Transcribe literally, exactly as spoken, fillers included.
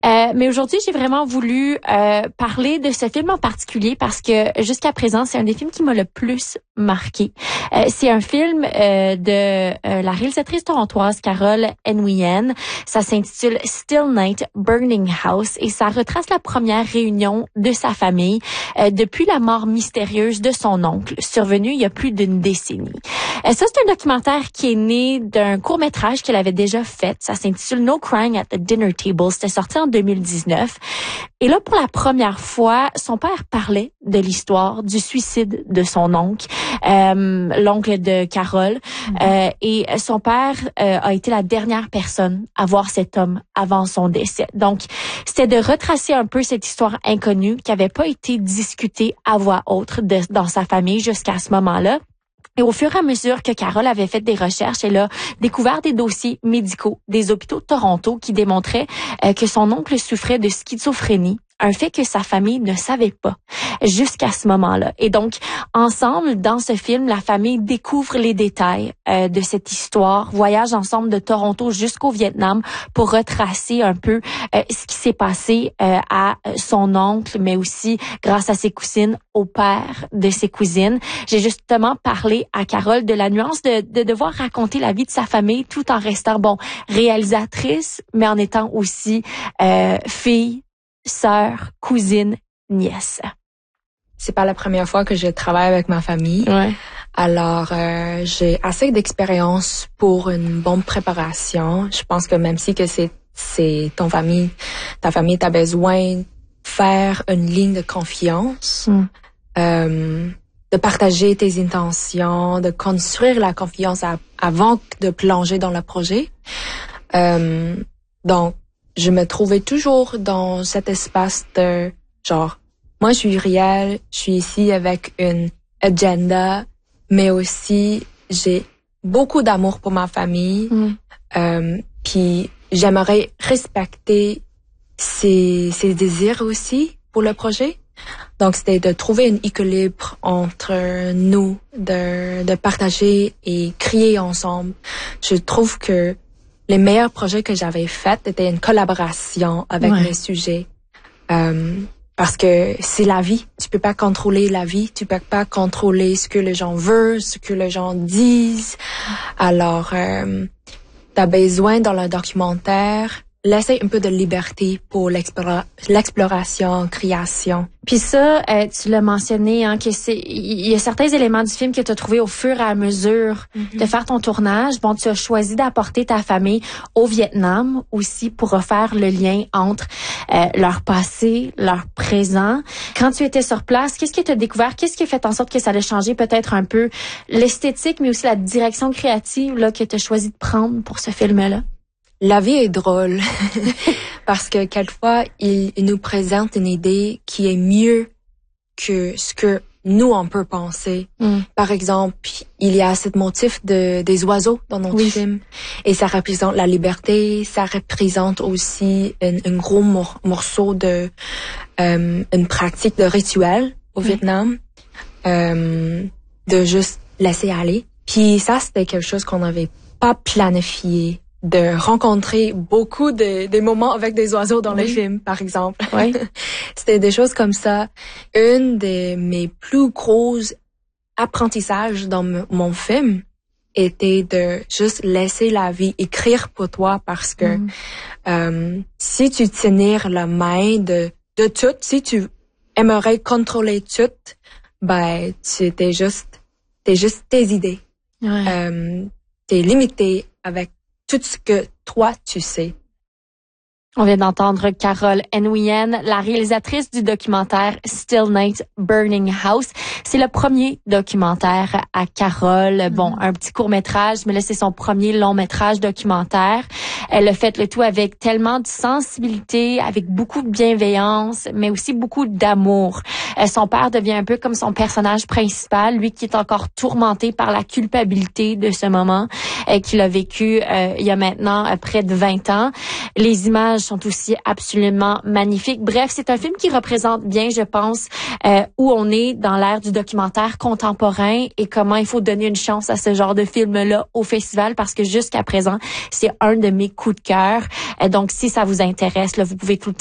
Euh, mais aujourd'hui, j'ai vraiment voulu euh, parler de ce film en particulier parce que jusqu'à présent, c'est un des films qui m'a le plus marqué. Euh, c'est un film euh, de euh, la réalisatrice torontoise Carol Nguyen. Ça s'intitule Still Night, Burning House et ça retrace la première réunion de sa famille euh, depuis la mort mystérieuse de son oncle, survenue il y a plus d'une décennie. Euh, ça, c'est un documentaire qui est né d'un court-métrage qu'elle avait déjà fait. Ça s'intitule No Crying at the Dinner Table. C'était sorti en deux mille dix-neuf. Et là, pour la première fois, son père parlait de l'histoire du suicide de son oncle, euh, l'oncle de Carol. Mm-hmm. Euh, et son père euh, a été la dernière personne à voir cet homme avant son décès. Donc, c'était de retracer un peu cette histoire inconnue qui avait pas été discutée à voix haute de, dans sa famille jusqu'à ce moment-là. Et au fur et à mesure que Carol avait fait des recherches, elle a découvert des dossiers médicaux des hôpitaux de Toronto qui démontraient euh, que son oncle souffrait de schizophrénie, un fait que sa famille ne savait pas jusqu'à ce moment-là. Et donc, ensemble, dans ce film, la famille découvre les détails euh, de cette histoire, voyage ensemble de Toronto jusqu'au Vietnam pour retracer un peu euh, ce qui s'est passé euh, à son oncle, mais aussi, grâce à ses cousines, au père de ses cousines. J'ai justement parlé à Carol de la nuance de, de devoir raconter la vie de sa famille tout en restant, bon, réalisatrice, mais en étant aussi euh, fille, sœur, cousine, nièce. C'est pas la première fois que je travaille avec ma famille. Ouais. Alors, euh, j'ai assez d'expérience pour une bonne préparation. Je pense que même si que c'est c'est ton famille, ta famille t'a besoin de faire une ligne de confiance, mm. euh, de partager tes intentions, de construire la confiance à, avant de plonger dans le projet. Euh, donc, je me trouvais toujours dans cet espace de genre, moi je suis réelle, je suis ici avec une agenda, mais aussi j'ai beaucoup d'amour pour ma famille, mm. euh, puis j'aimerais respecter ses, ses désirs aussi pour le projet. Donc c'était de trouver un équilibre entre nous, de, de partager et créer ensemble. Je trouve que les meilleurs projets que j'avais faits étaient une collaboration avec ouais. mes sujets. Euh, parce que c'est la vie. Tu peux pas contrôler la vie. Tu peux pas contrôler ce que les gens veulent, ce que les gens disent. Alors, euh, t'as besoin dans le documentaire laisser un peu de liberté pour l'explora- l'exploration, création. Puis ça, euh, tu l'as mentionné, hein, que c'est, il y a certains éléments du film que tu as trouvé au fur et à mesure mm-hmm. de faire ton tournage. Bon, tu as choisi d'apporter ta famille au Vietnam aussi pour refaire le lien entre euh, leur passé, leur présent. Quand tu étais sur place, qu'est-ce que tu as découvert? Qu'est-ce qui a fait en sorte que ça allait changer peut-être un peu l'esthétique, mais aussi la direction créative là que tu as choisi de prendre pour ce film-là? La vie est drôle parce que quelquefois, il, il nous présente une idée qui est mieux que ce que nous, on peut penser. Mm. Par exemple, il y a ce motif de, des oiseaux dans notre oui. film et ça représente la liberté, ça représente aussi un, un gros mor- morceau de euh, une pratique de rituel au oui. Vietnam, euh, de juste laisser aller. Puis ça, c'était quelque chose qu'on n'avait pas planifié. De rencontrer beaucoup de des moments avec des oiseaux dans oui. les films, par exemple. Oui. C'était des choses comme ça. Une de mes plus gros apprentissages dans m- mon film était de juste laisser la vie écrire pour toi parce que mm. euh, si tu tenir la main de de tout, si tu aimerais contrôler tout, ben tu t'es juste t'es juste tes idées. Ouais. Euh, t'es limité avec tout ce que toi, tu sais. On vient d'entendre Carol Nguyen, la réalisatrice du documentaire Still Night, Burning House. C'est le premier documentaire à Carol. Mm-hmm. Bon, un petit court-métrage, mais là, c'est son premier long-métrage documentaire. Elle a fait le tout avec tellement de sensibilité, avec beaucoup de bienveillance, mais aussi beaucoup d'amour. Euh, son père devient un peu comme son personnage principal, lui qui est encore tourmenté par la culpabilité de ce moment euh, qu'il a vécu euh, il y a maintenant euh, près de vingt ans. Les images sont aussi absolument magnifiques. Bref, c'est un film qui représente bien, je pense, euh, où on est dans l'ère du documentaire contemporain et comment il faut donner une chance à ce genre de film-là au festival, parce que jusqu'à présent, c'est un de mes coups de cœur. Euh, donc, si ça vous intéresse, là, vous pouvez tout le